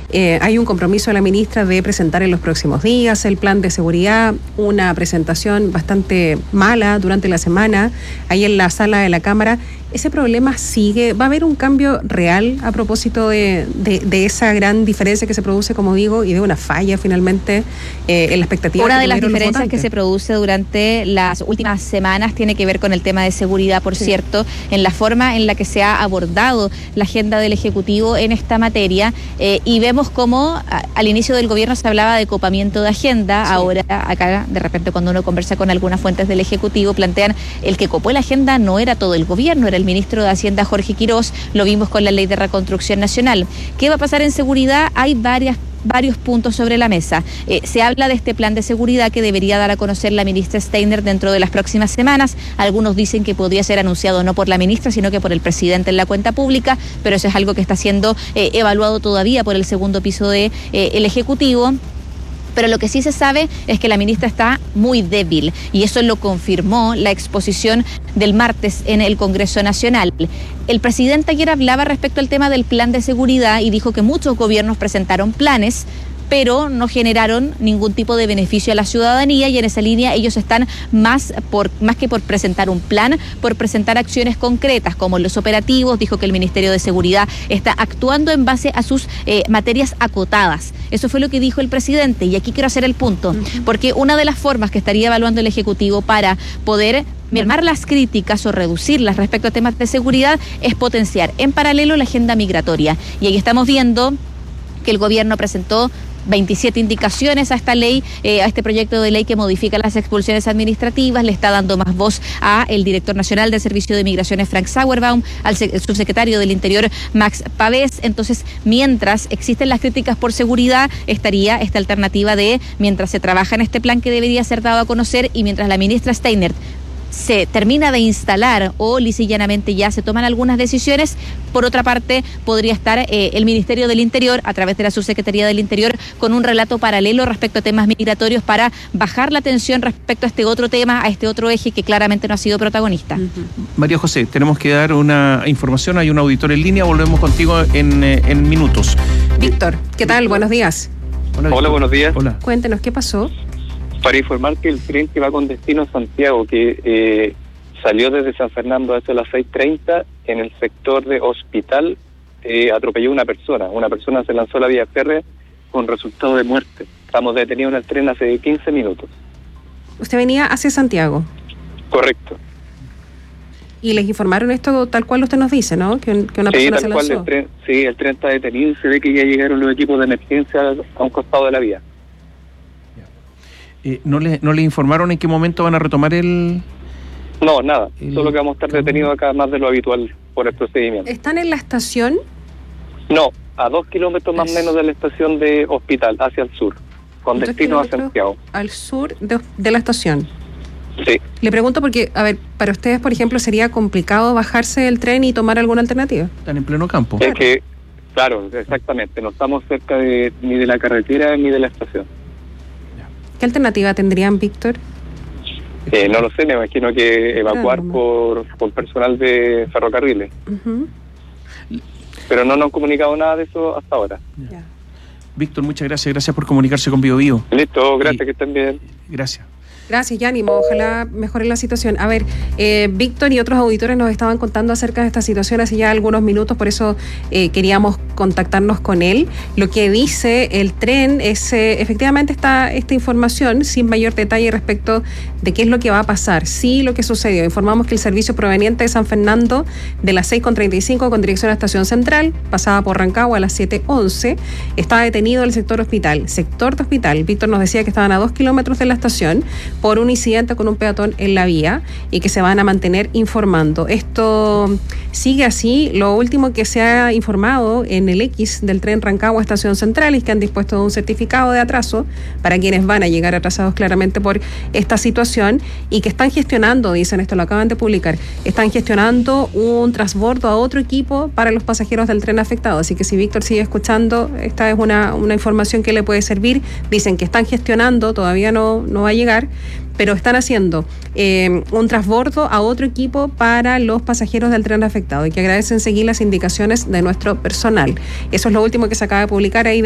Hay un compromiso de la ministra de presentar en los próximos días el plan de seguridad, una presentación bastante mala durante la semana, ahí en la sala de la Cámara. ¿Ese problema sigue? ¿Va a haber un cambio real a propósito de esa gran diferencia que se produce, como digo, y de una falla finalmente en la expectativa? Una de las diferencias que se produce durante las últimas semanas tiene que ver con el tema de seguridad, por cierto, en la forma en la que se ha abordado la agenda del Ejecutivo en esta materia, y vemos cómo al inicio del gobierno se hablaba de copamiento de agenda. Ahora acá de repente cuando uno conversa con algunas fuentes del Ejecutivo plantean el que copó la agenda no era todo el gobierno, era el ministro de Hacienda Jorge Quirós. Lo vimos con la Ley de Reconstrucción Nacional. ¿Qué va a pasar en seguridad? Hay varios puntos sobre la mesa. Se habla de este plan de seguridad que debería dar a conocer la ministra Steiner dentro de las próximas semanas. Algunos dicen que podría ser anunciado no por la ministra, sino que por el presidente en la cuenta pública, pero eso es algo que está siendo evaluado todavía por el segundo piso del Ejecutivo. Pero lo que sí se sabe es que la ministra está muy débil y eso lo confirmó la exposición del martes en el Congreso Nacional. El presidente ayer hablaba respecto al tema del plan de seguridad y dijo que muchos gobiernos presentaron planes, pero no generaron ningún tipo de beneficio a la ciudadanía, y en esa línea ellos están más que por presentar un plan, por presentar acciones concretas como los operativos. Dijo que el Ministerio de Seguridad está actuando en base a sus materias acotadas. Eso fue lo que dijo el presidente, y aquí quiero hacer el punto, porque una de las formas que estaría evaluando el Ejecutivo para poder mermar las críticas o reducirlas respecto a temas de seguridad es potenciar en paralelo la agenda migratoria. Y ahí estamos viendo que el gobierno presentó 27 indicaciones a esta ley, a este proyecto de ley que modifica las expulsiones administrativas. Le está dando más voz a el director nacional del Servicio de Migraciones, Frank Sauerbaum, al subsecretario del Interior, Max Pavés. Entonces, mientras existen las críticas por seguridad, estaría esta alternativa de, mientras se trabaja en este plan que debería ser dado a conocer y mientras la ministra Steiner se termina de instalar o lisa y llanamente ya se toman algunas decisiones, por otra parte podría estar el Ministerio del Interior a través de la Subsecretaría del Interior con un relato paralelo respecto a temas migratorios para bajar la tensión respecto a este otro tema, a este otro eje que claramente no ha sido protagonista. María José, tenemos que dar una información, hay un auditor en línea, volvemos contigo en minutos. Víctor, ¿qué tal? Buenos días. Hola, buenos días. Hola. Cuéntenos, ¿qué pasó? Para informar que el tren que va con destino a Santiago, que salió desde San Fernando hacia las 6:30, en el sector de Hospital, atropelló una persona se lanzó a la vía férrea con resultado de muerte. Estamos detenidos en el tren hace 15 minutos. ¿Usted venía hacia Santiago? Correcto. Y les informaron esto tal cual usted nos dice, ¿no? Que una persona se lanzó. El tren está detenido y se ve que ya llegaron los equipos de emergencia a un costado de la vía. ¿No le informaron en qué momento van a retomar el...? No, nada. Solo que vamos a estar detenidos acá más de lo habitual por el procedimiento. ¿Están en la estación? No, a 2 kilómetros más o menos de la estación de Hospital, hacia el sur, con destino a Santiago. Al sur de la estación. Sí. Le pregunto porque, a ver, para ustedes, por ejemplo, ¿sería complicado bajarse del tren y tomar alguna alternativa? Están en pleno campo. Es que, claro, exactamente. No estamos cerca ni de la carretera ni de la estación. ¿Qué alternativa tendrían, Víctor? No lo sé, me imagino que evacuar por personal de ferrocarriles. Pero no nos han comunicado nada de eso hasta ahora. Ya. Víctor, muchas gracias por comunicarse con BioBio. Listo, gracias, que estén bien. Gracias. Gracias, Yánimo. Ojalá mejore la situación. A ver, Víctor y otros auditores nos estaban contando acerca de esta situación hace ya algunos minutos, por eso queríamos contactarnos con él. Lo que dice el tren es, efectivamente está esta información sin mayor detalle respecto de qué es lo que va a pasar. Sí, lo que sucedió. Informamos que el servicio proveniente de San Fernando de las 6:35 con dirección a Estación Central, pasada por Rancagua a las 7:11, estaba detenido en el sector Hospital. Sector de Hospital. Víctor nos decía que estaban a 2 kilómetros de la estación por un incidente con un peatón en la vía y que se van a mantener informando. Esto sigue así. Lo último que se ha informado en el X del tren Rancagua Estación Central es que han dispuesto un certificado de atraso para quienes van a llegar atrasados claramente por esta situación y que están gestionando, dicen, esto lo acaban de publicar, están gestionando un transbordo a otro equipo para los pasajeros del tren afectado. Así que si Víctor sigue escuchando, esta es una información que le puede servir. Dicen que están gestionando, todavía no va a llegar, pero están haciendo un transbordo a otro equipo para los pasajeros del tren afectado y que agradecen seguir las indicaciones de nuestro personal. Eso es lo último que se acaba de publicar ahí.